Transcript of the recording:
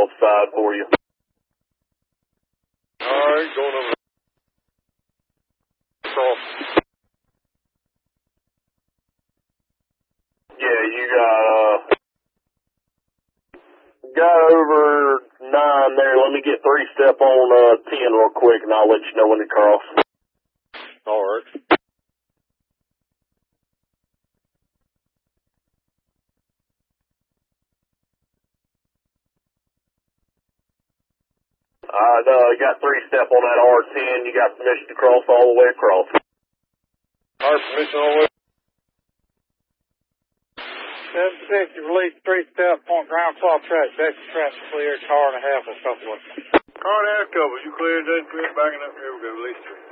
off side for you. Alright, going over cross. Yeah, you got over 9 there. Let me get 3-step on 10 real quick, and I'll let you know when to cross. Alright. Alright, got 3-step on that R10. You got permission to cross all the way across. Alright, permission all the way. 750, release 3-step, point ground, claw track, back to track, clear, car and a half, or couple of. Car and a half couple, you cleared, doesn't clear, backing up, here we go, release 3.